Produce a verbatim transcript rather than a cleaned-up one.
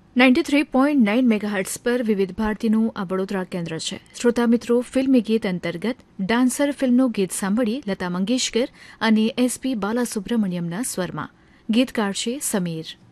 Ninety three point nine મેગાહર્ટ્સ પર વિવિધ ભારતીનું આ વડોદરા કેન્દ્ર છે. શ્રોતા મિત્રો, ફિલ્મી ગીત અંતર્ગત ડાન્સર ફિલ્મનું ગીત સાંભળી લતા મંગેશકર અને એસપી બાલાસુબ્રમણ્યમના સ્વરમાં. ગીતકાર છે સમીર.